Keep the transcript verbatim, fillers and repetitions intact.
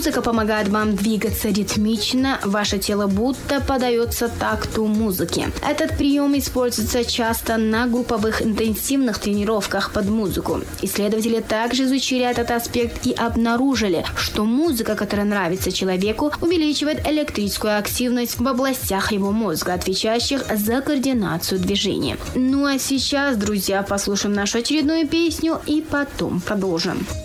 Музыка помогает вам двигаться ритмично, ваше тело будто подается такту музыки. Этот прием используется часто на групповых интенсивных тренировках под музыку. Исследователи также изучили этот аспект и обнаружили, что музыка, которая нравится человеку, увеличивает электрическую активность в областях его мозга, отвечающих за координацию движения. Ну а сейчас, друзья, послушаем нашу очередную песню и потом продолжим.